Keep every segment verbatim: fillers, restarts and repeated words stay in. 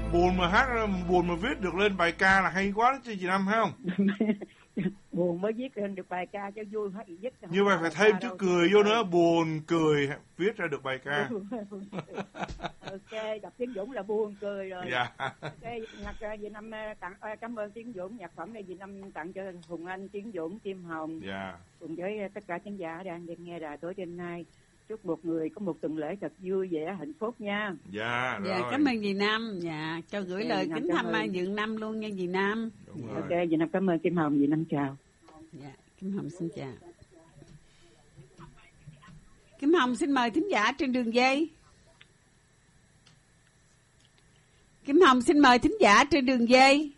Buồn mà hát, buồn mà viết được lên bài ca là hay quá đó chứ chị Năm, phải không? Buồn mới viết lên được bài ca, chứ vui hết viết. Như vậy phải thêm chữ cười vô nữa, buồn cười viết ra được bài ca. Ok, đọc Tiến Dũng là buồn cười rồi. Dạ. Ok, nhạc Việt Nam tặng, cảm ơn Tiến Dũng, nhạc phẩm này Việt Nam tặng cho Hùng Anh, Tiến Dũng, Kim Hồng, dạ. cùng với tất cả khán giả đang nghe đài tối đêm nay. Chúc một người có một tuần lễ thật vui vẻ, hạnh phúc nha. Dạ, rồi. Dạ, cảm ơn dì Năm. Dạ, cho gửi Okay, lời kính thăm Dượng Năm luôn nha dì Năm. Đúng dạ. rồi. Ok, dì Năm cảm ơn Kim Hồng, dì Năm chào. Dạ, Kim Hồng xin chào. Kim Hồng xin mời thính giả trên đường dây. Kim Hồng xin mời thính giả trên đường dây.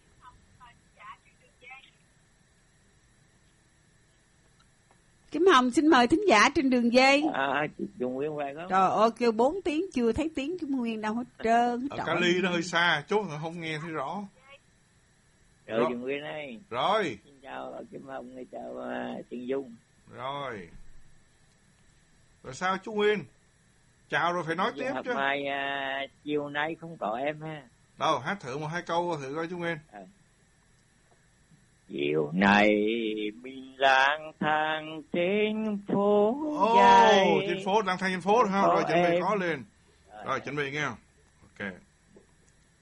Kim Hồng xin mời thính giả trên đường dây. À, Trung Nguyên về không? Trời ơi, kêu bốn tiếng chưa thấy tiếng Trung Nguyên đâu hết trơn. Ở Cali nó hơi xa, chút không nghe thấy rõ. Rồi, Trung Nguyên đây. Rồi. Xin chào Kim Hồng, chào uh, Trần Dung. Rồi. Rồi sao chú Nguyên? Chào rồi phải nói tiếp chứ. Mai uh, chiều nay không có em ha. Đâu, hát thử một hai câu thử coi chú Nguyên. À. Chiều nay mình lang thang trên phố dài. Ồ, trên phố, lang thang trên phố được không? Rồi chuẩn bị có lên. Rồi chuẩn bị nghe. Ok.